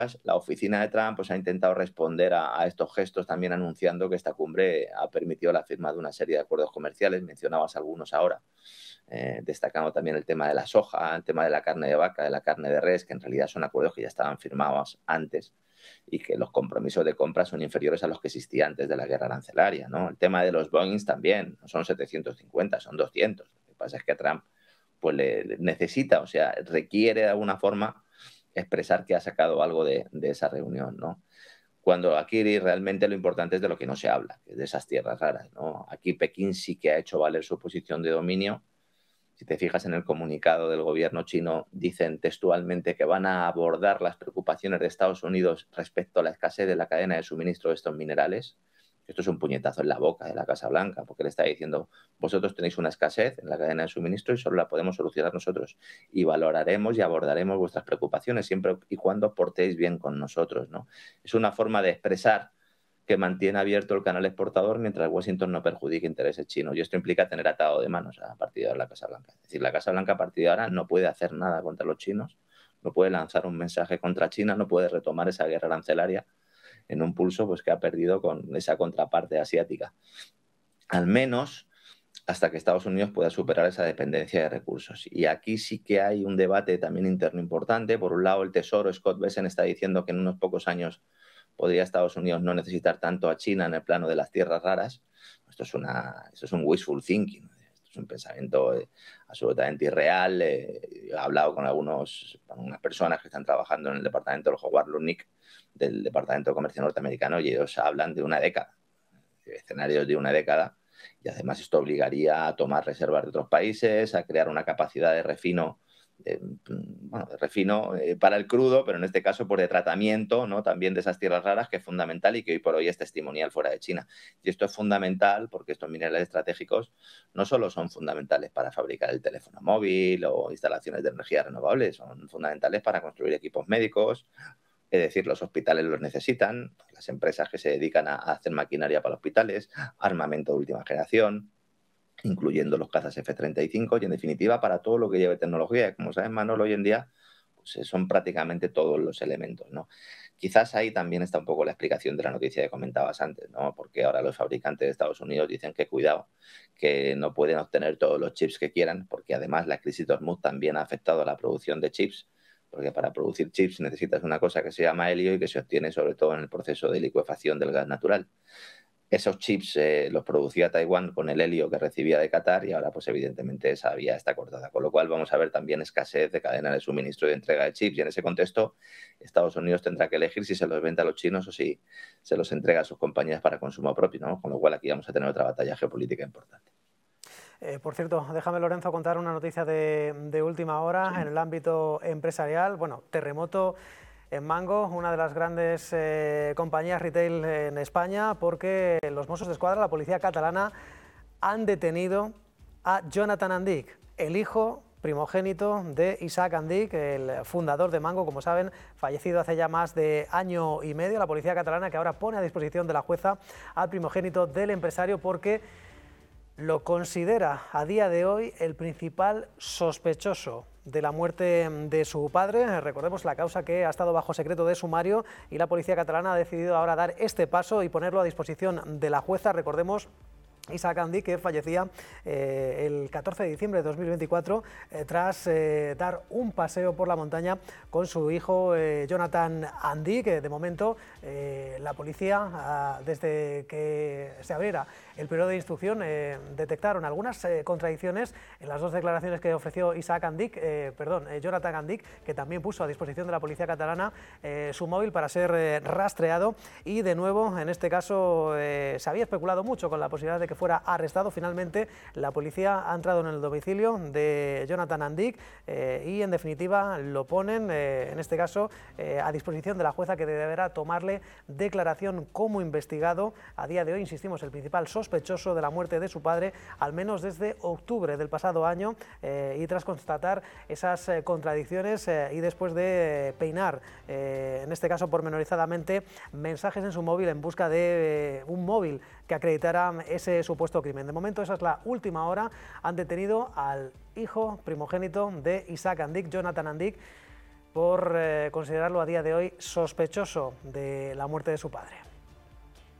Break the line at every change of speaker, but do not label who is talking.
la oficina de Trump pues, ha intentado responder a estos gestos también anunciando que esta cumbre ha permitido la firma de una serie de acuerdos comerciales. Mencionabas algunos ahora, destacando también el tema de la soja, el tema de la carne de vaca, de la carne de res, que en realidad son acuerdos que ya estaban firmados antes y que los compromisos de compra son inferiores a los que existían antes de la guerra arancelaria, ¿no? El tema de los Boeing también, no son 750, son 200. Lo que pasa es que Trump pues, le necesita, o sea, requiere de alguna forma expresar que ha sacado algo de esa reunión, ¿no? Cuando aquí realmente lo importante es de lo que no se habla, que es de esas tierras raras, ¿no? Aquí Pekín sí que ha hecho valer su posición de dominio. Si te fijas en el comunicado del gobierno chino, dicen textualmente que van a abordar las preocupaciones de Estados Unidos respecto a la escasez de la cadena de suministro de estos minerales. Esto es un puñetazo en la boca de la Casa Blanca, porque le está diciendo, vosotros tenéis una escasez en la cadena de suministro y solo la podemos solucionar nosotros. Y valoraremos y abordaremos vuestras preocupaciones siempre y cuando portéis bien con nosotros, ¿no? Es una forma de expresar que mantiene abierto el canal exportador mientras Washington no perjudique intereses chinos. Y esto implica tener atado de manos a partir de ahora la Casa Blanca. Es decir, la Casa Blanca a partir de ahora no puede hacer nada contra los chinos, no puede lanzar un mensaje contra China, no puede retomar esa guerra arancelaria en un pulso pues, que ha perdido con esa contraparte asiática. Al menos hasta que Estados Unidos pueda superar esa dependencia de recursos. Y aquí sí que hay un debate también interno importante. Por un lado, el Tesoro, Scott Bessent, está diciendo que en unos pocos años podría Estados Unidos no necesitar tanto a China en el plano de las tierras raras. Esto es un wishful thinking, esto es un pensamiento absolutamente irreal. He hablado con algunas personas que están trabajando en el departamento del Howard Lutnick, del Departamento de Comercio norteamericano, y ellos hablan de una década, de escenarios de una década, y además esto obligaría a tomar reservas de otros países, a crear una capacidad de refino para el crudo, pero en este caso por de tratamiento, ¿no? También de esas tierras raras, que es fundamental y que hoy por hoy es testimonial fuera de China. Y esto es fundamental porque estos minerales estratégicos no solo son fundamentales para fabricar el teléfono móvil o instalaciones de energía renovable, son fundamentales para construir equipos médicos. Es decir, los hospitales los necesitan, las empresas que se dedican a hacer maquinaria para hospitales, armamento de última generación, incluyendo los cazas F-35 y, en definitiva, para todo lo que lleve tecnología. Como sabes, Manolo, hoy en día pues, son prácticamente todos los elementos, ¿no? Quizás ahí también está un poco la explicación de la noticia que comentabas antes, ¿no? Porque ahora los fabricantes de Estados Unidos dicen que cuidado, que no pueden obtener todos los chips que quieran, porque además la crisis de Hormuz también ha afectado a la producción de chips, porque para producir chips necesitas una cosa que se llama helio y que se obtiene sobre todo en el proceso de licuefacción del gas natural. Esos chips los producía Taiwán con el helio que recibía de Qatar y ahora pues evidentemente esa vía está cortada, con lo cual vamos a ver también escasez de cadena de suministro y de entrega de chips, y en ese contexto Estados Unidos tendrá que elegir si se los vende a los chinos o si se los entrega a sus compañías para consumo propio, ¿no? Con lo cual aquí vamos a tener otra batalla geopolítica importante.
Por cierto, déjame, Lorenzo, contar una noticia de última hora en el ámbito empresarial. Bueno, terremoto en Mango, una de las grandes compañías retail en España, porque los Mossos d'Esquadra, la policía catalana, han detenido a Jonathan Andic, el hijo primogénito de Isaac Andic, el fundador de Mango, como saben, fallecido hace ya más de año y medio. La policía catalana que ahora pone a disposición de la jueza al primogénito del empresario porque lo considera a día de hoy el principal sospechoso de la muerte de su padre. Recordemos la causa que ha estado bajo secreto de sumario y la policía catalana ha decidido ahora dar este paso y ponerlo a disposición de la jueza. Recordemos Isaac Andic, que fallecía el 14 de diciembre de 2024 tras dar un paseo por la montaña con su hijo Jonathan Andic. De momento la policía, desde que se abriera el periodo de instrucción, detectaron algunas contradicciones en las dos declaraciones que ofreció Jonathan Andic, que también puso a disposición de la policía catalana su móvil para ser rastreado, y de nuevo en este caso se había especulado mucho con la posibilidad de que fuera arrestado. Finalmente la policía ha entrado en el domicilio de Jonathan Andic y en definitiva lo ponen en este caso a disposición de la jueza, que deberá tomarle declaración como investigado. A día de hoy, insistimos, el principal sospechoso de la muerte de su padre, al menos desde octubre del pasado año, y tras constatar esas contradicciones y después de peinar, en este caso pormenorizadamente, mensajes en su móvil en busca de un móvil que acreditara ese supuesto crimen. De momento esa es la última hora. Han detenido al hijo primogénito de Isaac Andic, Jonathan Andic, por considerarlo a día de hoy sospechoso de la muerte de su padre.